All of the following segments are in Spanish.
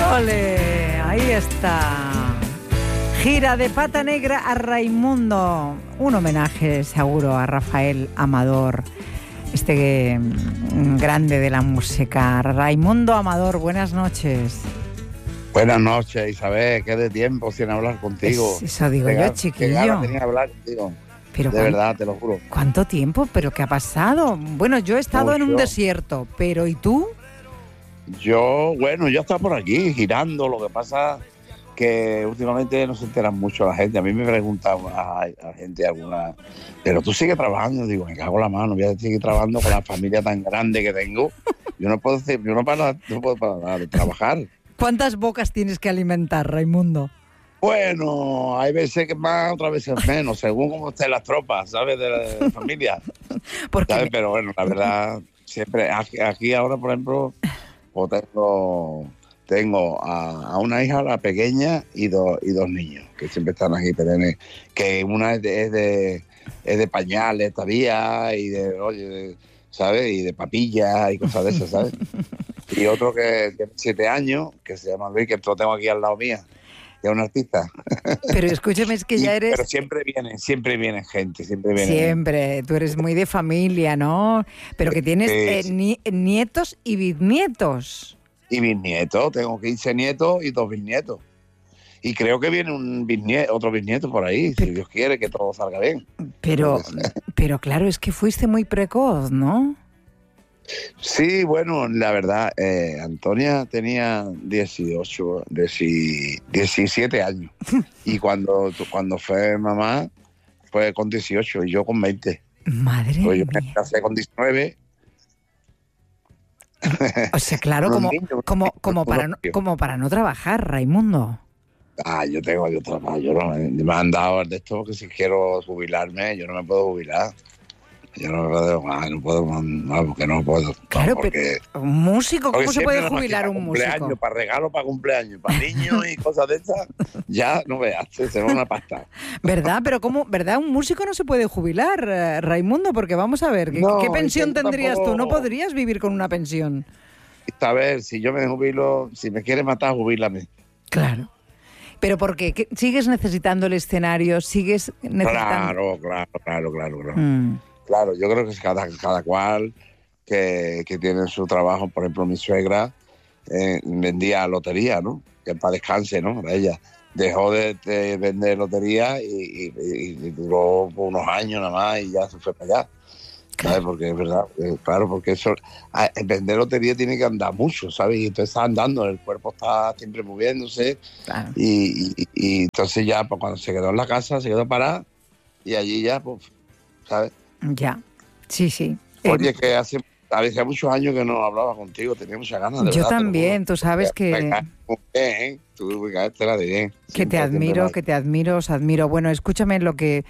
Ole, ahí está. Gira de Pata Negra a Raimundo. Un homenaje seguro a Rafael Amador, este grande de la música. Raimundo Amador, buenas noches. Buenas noches, Isabel, qué de tiempo sin hablar contigo. Eso digo yo, chiquillo. Qué ganas tenía de hablar contigo. Pero de verdad, te lo juro. ¿Cuánto tiempo? ¿Pero qué ha pasado? Bueno, yo he estado en un desierto, pero ¿y tú? Yo estaba por aquí girando, lo que pasa que últimamente no se enteran mucho la gente. A mí me preguntaba a gente alguna, pero tú sigues trabajando. Digo, me cago en la mano, voy a seguir trabajando con la familia tan grande que tengo. Yo no puedo parar de trabajar. ¿Cuántas bocas tienes que alimentar, Raimundo? Bueno, hay veces que más, otras veces menos, según cómo estén las tropas, ¿sabes? De la familia. ¿Sabes? Pero bueno, la verdad, siempre, aquí ahora, por ejemplo, pues tengo a una hija, la pequeña, y dos niños, que siempre están aquí, que una es de pañales todavía, y ¿sabes? Y de papillas y cosas de esas, ¿sabes? Y otro que tiene 7 años, que se llama Luis, que lo tengo aquí al lado mía, que es un artista. Pero escúchame, es que ya eres... Pero siempre viene gente, Siempre, tú eres muy de familia, ¿no? Pero que tienes nietos y bisnietos. Y bisnietos, tengo 15 nietos y 2 bisnietos. Y creo que viene otro bisnieto por ahí, si Dios quiere que todo salga bien. Pero claro, es que fuiste muy precoz, ¿no? Sí, bueno, la verdad, Antonia tenía 17 años. Y cuando fue mamá, fue con 18 y yo con 20. Madre mía. Yo me casé con 19. O sea, claro, como para no trabajar, Raimundo. Yo trabajo, me han dado de esto que si quiero jubilarme, yo no me puedo jubilar. Yo no puedo. Claro, pero un músico, ¿cómo se puede jubilar un músico? Para regalo, para cumpleaños, para niños y cosas de esas, ya no veas, se va una pasta. ¿Verdad? Pero ¿verdad? Un músico no se puede jubilar, Raimundo, porque vamos a ver, ¿qué pensión tendrías tú? ¿No podrías vivir con una pensión? A ver, si yo me jubilo, si me quieres matar, jubílame. Claro. ¿Pero por qué? ¿Sigues necesitando el escenario? ¿Sigues necesitando...? Claro. Claro, yo creo que es cada cual que tiene su trabajo. Por ejemplo, mi suegra vendía lotería, ¿no? Que para descanse, ¿no? Ella dejó de vender lotería y duró unos años nada más y ya se fue para allá. ¿Sabes? Porque es verdad, claro, porque eso, vender lotería tiene que andar mucho, ¿sabes? Y entonces está andando, el cuerpo está siempre moviéndose. Claro. Y entonces ya, pues cuando se quedó en la casa, se quedó parada y allí ya, pues, ¿sabes? Ya, sí. Oye, que hace muchos años que no hablaba contigo, tenía muchas ganas de Yo verdad, también, tú sabes que... Tú me caíste la de bien. Que te admiro, os admiro. Bueno, escúchame lo que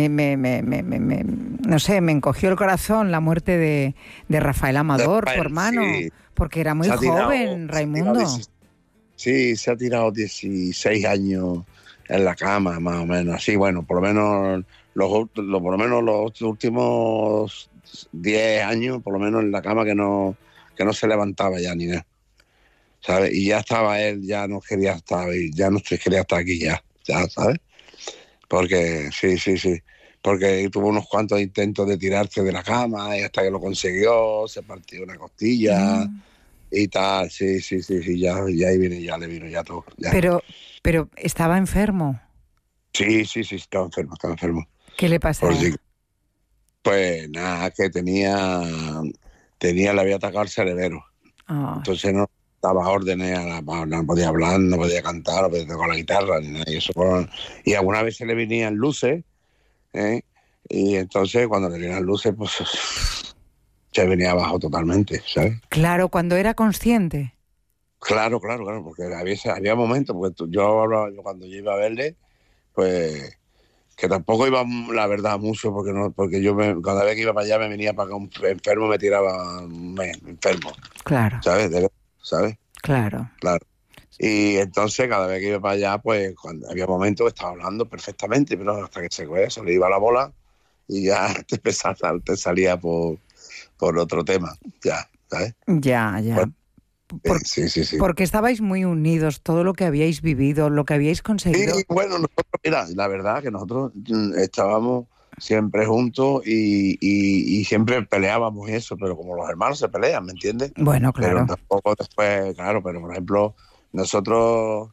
no sé, me encogió el corazón la muerte de Rafael Amador, tu hermano, sí. Porque era muy joven, Raimundo. Se ha tirado 16 años en la cama, más o menos. Así, bueno, por lo menos los últimos 10 años, por lo menos en la cama que no se levantaba ya ni nada, ¿sabes? Y ya estaba él, ya no quería estar aquí ya, ¿sabes? Porque sí, porque tuvo unos cuantos intentos de tirarse de la cama y hasta que lo consiguió, se partió una costilla y tal, sí, ya ahí le vino ya todo. Ya. Pero estaba enfermo. Sí, estaba enfermo. ¿Qué le pasaba? Pues nada, que le había atacado el cerebro. Entonces no daba órdenes, no podía hablar, no podía cantar, no podía tocar la guitarra, ni nada. Y alguna vez se le venían luces, y entonces cuando le venían luces, pues se venía abajo totalmente, ¿sabes? Claro, cuando era consciente. Claro, porque había momentos, porque yo cuando yo iba a verle, pues... que tampoco iba, la verdad, mucho, porque yo cada vez que iba para allá me venía para acá un enfermo, me tiraba enfermo. Claro. ¿Sabes? Claro. Y entonces cada vez que iba para allá, pues cuando había momentos que estaba hablando perfectamente, pero hasta que se le iba la bola y ya te salía por otro tema, ya, ¿sabes? Ya. Sí. Porque estabais muy unidos, todo lo que habíais vivido, lo que habíais conseguido. Sí, bueno, nosotros, mira, la verdad que nosotros estábamos siempre juntos y siempre peleábamos y eso, pero como los hermanos se pelean, ¿me entiendes? Bueno, claro. Pero tampoco después, claro, pero por ejemplo, nosotros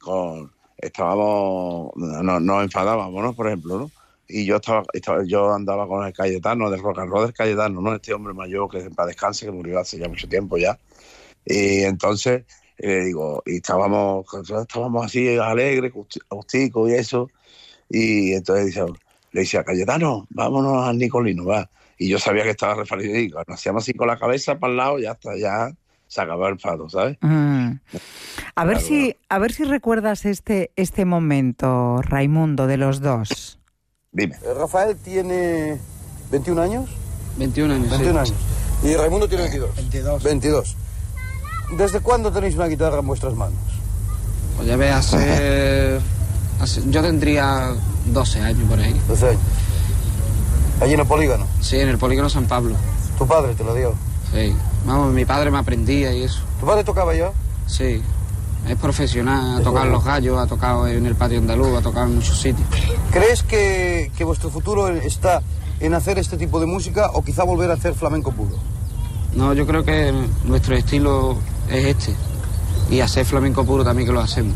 nos enfadábamos, ¿no? Por ejemplo, ¿no? Y yo andaba con el Cayetano, del rock and roll del Cayetano, ¿no? Este hombre mayor que para descanse, que murió hace ya mucho tiempo ya. Y entonces, y estábamos así alegres, justicos y eso. Y entonces le decía, Cayetano, vámonos al Nicolino, va. Y yo sabía que estaba referido y cuando hacíamos así con la cabeza para el lado, ya está, ya se acabó el fado, ¿sabes? A ver si recuerdas este momento, Raimundo, de los dos. Dime. Rafael tiene 21 años. 21 años. 21 años. Y Raimundo tiene 22. 22. ¿Desde cuándo tenéis una guitarra en vuestras manos? Pues ya ves, yo tendría 12 años por ahí. 12 años. ¿Allí en el polígono? Sí, en el polígono San Pablo. ¿Tu padre te lo dio? Sí. Vamos, mi padre me aprendía y eso. ¿Tu padre tocaba ya? Sí. Es profesional, ha tocado en Los Gallos, ha tocado en el Patio Andaluz, ha tocado en muchos sitios. ¿Crees que vuestro futuro está en hacer este tipo de música o quizá volver a hacer flamenco puro? No, yo creo que nuestro estilo es este. Y hacer flamenco puro también que lo hacemos.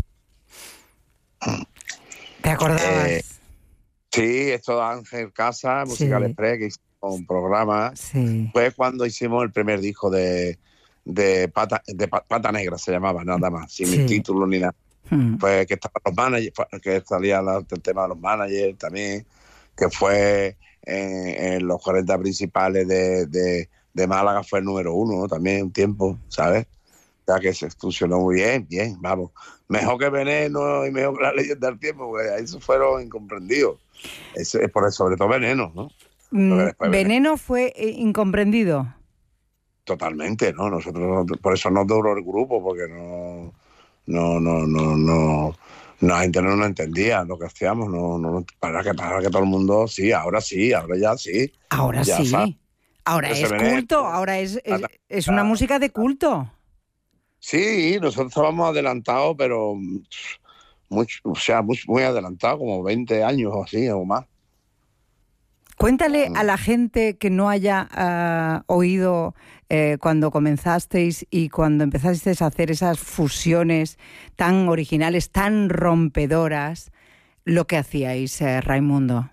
¿Te acordabas? Sí, esto de Ángel Casa, Musical Express, que hicimos un programa. Sí. Fue cuando hicimos el primer disco de Pata Negra, se llamaba, nada más, sin el título ni nada. Pues que estaban los managers, que salía el tema de los managers también, que fue en los 40 principales de Málaga, fue el número 1, ¿no? También un tiempo, ¿sabes? Ya que se funcionó muy bien, vamos. Mejor que Veneno y mejor que La Leyenda del Tiempo, pues esos fueron incomprendidos. Sobre todo Veneno, ¿no? Veneno fue incomprendido. Totalmente, ¿no? Nosotros, por eso no duró el grupo, porque la gente no nos entendía lo que hacíamos, para que todo el mundo, ahora ya sí. Ahora ya sí. Sabe. Ahora es culto, ahora es una música de culto. Sí, nosotros estábamos adelantados, pero muy adelantados, como 20 años o así, o más. Cuéntale a la gente que no haya oído cuando comenzasteis y cuando empezasteis a hacer esas fusiones tan originales, tan rompedoras, lo que hacíais, Raimundo.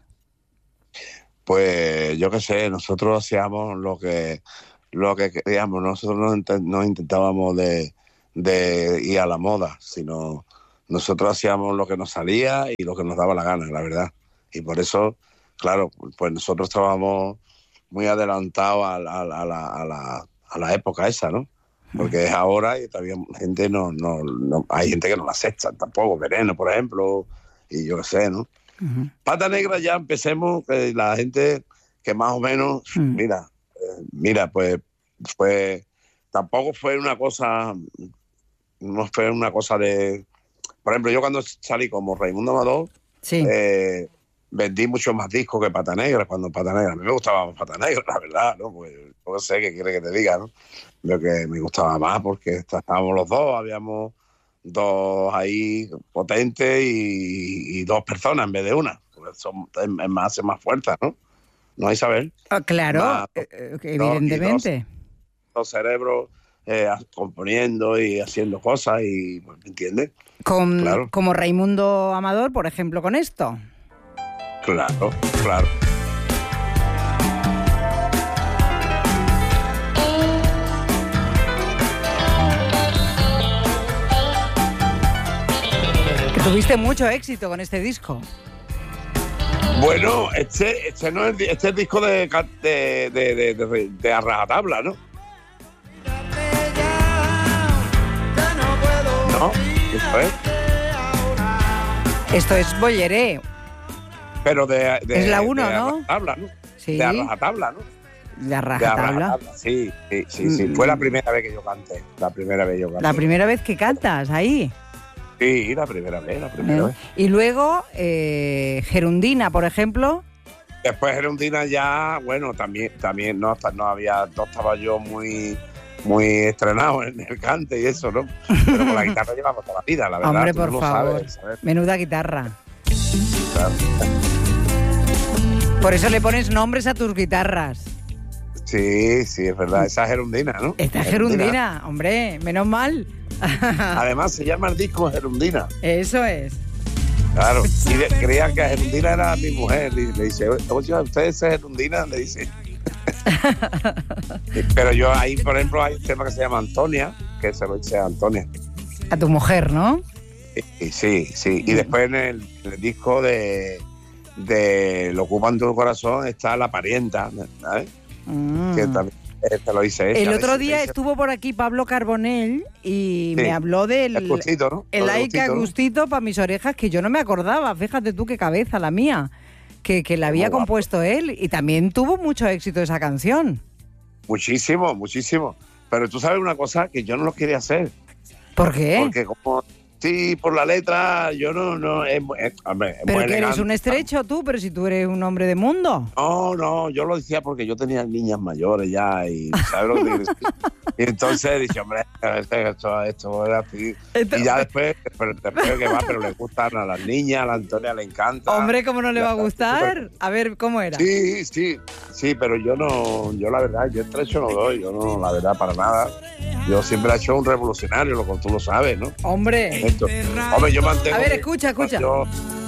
Pues yo qué sé, nosotros hacíamos lo que queríamos, nosotros no intentábamos de ir a la moda, sino nosotros hacíamos lo que nos salía y lo que nos daba la gana, la verdad. Y por eso, claro, pues nosotros estábamos muy adelantados a la época esa, ¿no? Porque es ahora y todavía gente no hay gente que no la acepta tampoco, Veneno, por ejemplo, y yo qué sé, ¿no? Pata Negra ya empecemos, la gente que más o menos, mira, pues tampoco fue una cosa, no fue una cosa de, por ejemplo, yo cuando salí como Raimundo Amador, vendí muchos más discos que Pata Negra, cuando Pata Negra, a mí me gustaba más Pata Negra, la verdad, ¿no? Pues no sé qué quiere que te diga, ¿no? Lo que me gustaba más porque estábamos los dos, habíamos dos ahí potentes y dos personas en vez de una. Es más fuerza, ¿no? ¿No hay saber? Claro, evidentemente. Dos cerebros componiendo y haciendo cosas y, ¿me entiendes? Claro. Como Raimundo Amador, por ejemplo, con esto. Claro. Tuviste mucho éxito con este disco. Bueno, este es el disco de a rajatabla, ¿no? No, esto es. Esto es Bolleré. Pero es la 1, ¿no? Rajatabla, ¿no? Sí. De a rajatabla, ¿no? De a rajatabla. Sí. Fue la primera vez que yo canté. La primera vez que cantas ahí. Sí, la primera vez. Y luego, Gerundina, por ejemplo. Después Gerundina ya, bueno, también no estaba yo muy muy estrenado en el cante y eso, ¿no? Pero con la guitarra llevamos toda la vida, la verdad. Hombre, tú por lo favor. sabes. Menuda guitarra. Claro. Por eso le pones nombres a tus guitarras. Sí, es verdad. Esa es Gerundina, ¿no? Esta es Gerundina, hombre, menos mal. Además, se llama el disco Gerundina. Eso es. Claro. Y creía que Gerundina era mi mujer. Y le dice, oye, ¿usted es Gerundina? Le dice. Pero yo ahí, por ejemplo, hay un tema que se llama Antonia, que se lo dice a Antonia. A tu mujer, ¿no? Sí. Y después en el disco de Lo ocupan tu corazón está La parienta, ¿sabes? Que también te lo dice ella. El otro día estuvo por aquí Pablo Carbonell y me habló del el gustito, ¿no? el like a gustito para mis orejas, que yo no me acordaba. Fíjate tú qué cabeza la mía, que la había compuesto él, y también tuvo mucho éxito esa canción. Muchísimo. Pero tú sabes una cosa, que yo no lo quería hacer. ¿Por qué? Porque como sí, por la letra, yo no hombre, es pero muy que eres elegante. un estrecho tú, pero si tú eres un hombre de mundo. No, yo lo decía porque yo tenía niñas mayores ya y ¿sabes lo que te quiero decir? Y entonces dije, hombre, esto era así. Y ya después que va, pero le gustan a las niñas, a la Antonia le encanta. Hombre, ¿cómo no le va a gustar? A ver, ¿cómo era? Sí, pero yo la verdad, yo estrecho no doy, yo no, la verdad, para nada. Yo siempre he hecho un revolucionario, tú lo sabes, ¿no? Hombre. Hombre, yo mantengo... A ver, escucha. Yo